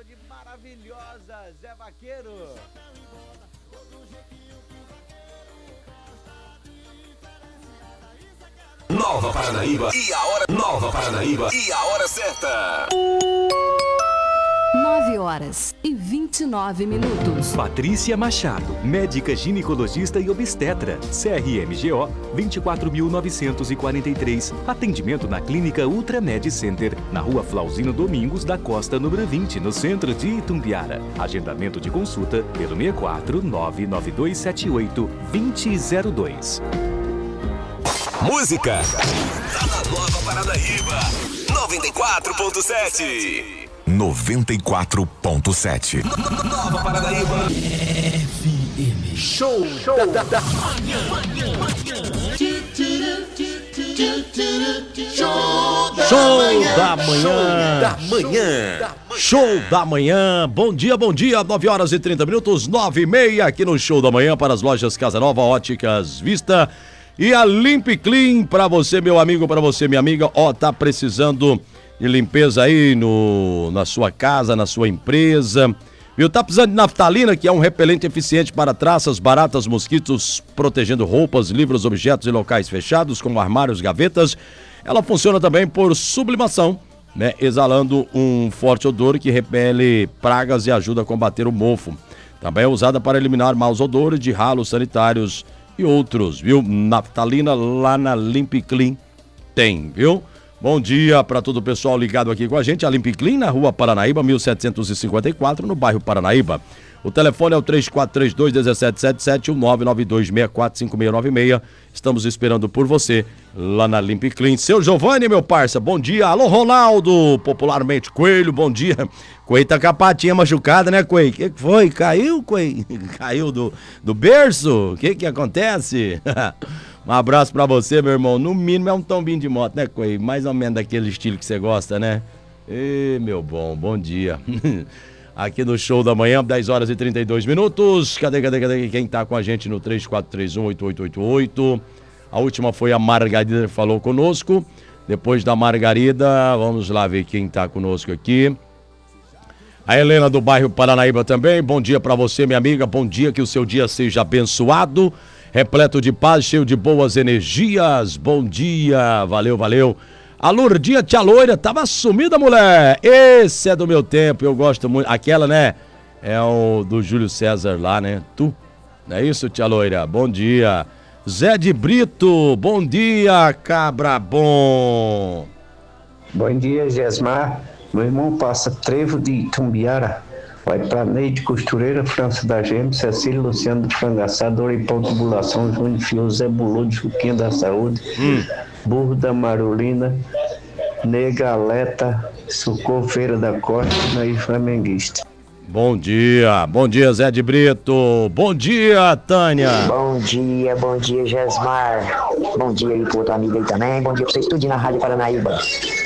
de maravilhosa Zé Vaqueiro. Nova Paranaíba e a hora. Nova Paranaíba e a hora certa. 9h29. Patrícia Machado, médica ginecologista e obstetra. CRMGO 24.943. Atendimento na Clínica Ultramed Center, na Rua Flauzino Domingos da Costa, número 20, no centro de Itumbiara. Agendamento de consulta pelo 64 99278 2002. Música tá na Nova Paranaíba 94.7. 94.7. Nova Paranaíba FM. Show da Show da manhã. Bom dia, 9h30, 9h30, aqui no Show da Manhã para as lojas Casa Nova, Óticas Vista e a Limp Clean para você, meu amigo, para você, minha amiga. Tá precisando de limpeza aí na sua casa, na sua empresa, viu? Tá precisando de naftalina, que é um repelente eficiente para traças, baratas, mosquitos, protegendo roupas, livros, objetos e locais fechados, como armários, gavetas. Ela funciona também por sublimação, né? Exalando um forte odor que repele pragas e ajuda a combater o mofo. Também é usada para eliminar maus odores de ralos sanitários e outros, viu? Naftalina lá na Limp Clean tem, viu? Bom dia para todo o pessoal ligado aqui com a gente. A Limp Clean na Rua Paranaíba, 1754, no bairro Paranaíba. O telefone é o 3432-1777, o 992645696. Estamos esperando por você lá na Limp Clean. Seu Giovanni, meu parça, bom dia. Alô, Ronaldo, popularmente Coelho, bom dia. Coelho tá com a patinha machucada, né, Coelho? O que foi? Caiu, Coelho? Caiu do berço? O que acontece? Um abraço pra você, meu irmão. No mínimo é um tombinho de moto, né, Coelho? Mais ou menos daquele estilo que você gosta, né? Ê, meu bom dia. Aqui no Show da Manhã, 10h32. Cadê quem tá com a gente no 3431-8888? A última foi a Margarida que falou conosco. Depois da Margarida, vamos lá ver quem tá conosco aqui. A Helena do bairro Paranaíba também. Bom dia pra você, minha amiga. Bom dia, que o seu dia seja abençoado, repleto de paz, cheio de boas energias. Bom dia, valeu. A Lourdinha, tia loira, tava sumida, mulher. Esse é do meu tempo, eu gosto muito. Aquela, né, é o do Júlio César lá, né? Não é isso, tia loira? Bom dia. Zé de Brito, bom dia, cabra bom. Bom dia, Gesmar. Meu irmão passa Trevo de Itumbiara. Vai pra Neide Costureira, França da Gema, Cecília Luciano de Frangaçado, Oripão Tubulação, Júnior Fio, Zé Bulô de Juquinha da Saúde, Burro da Marolina, Negaleta, Socorro Feira da Costa e Flamenguista. Bom dia, Zé de Brito. Bom dia, Tânia. Bom dia, Gesmar. Bom dia aí pro outro amigo aí também. Bom dia pra vocês tudinho na Rádio Paranaíba.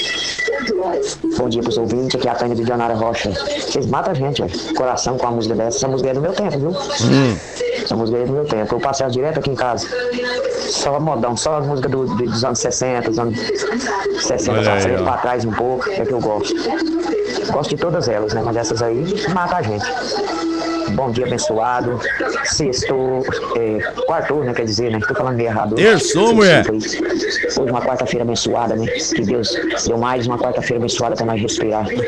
Bom dia pros ouvintes, aqui é a Tânia de Leonardo Rocha. Vocês matam a gente, velho. Coração com a música dessa. Essa música é do meu tempo, viu? Essa música é do meu tempo. Eu passei direto aqui em casa. Só modão, só as músicas dos anos 60, dos anos 60, só frente pra trás um pouco. É que eu gosto. Gosto de todas elas, né? Mas essas aí matam a gente. Bom dia abençoado. Sexto, quarto, né? Quer dizer, né? Tô falando meio errado. Terçou, mulher. Hoje uma quarta-feira abençoada, né? Que Deus deu mais uma quarta-feira abençoada pra nós respirar.